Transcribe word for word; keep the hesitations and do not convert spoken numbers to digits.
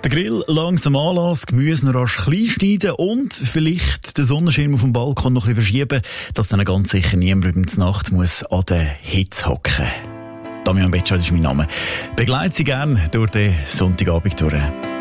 Der Grill langsam anlassen, Gemüse noch rasch klein schneiden und vielleicht den Sonnenschirm auf dem Balkon noch ein bisschen verschieben, dass dann ganz sicher niemand über die Nacht muss an der Hitze hocken. Damian Betschart ist mein Name. Begleite Sie gerne durch den Sonntagabend durch.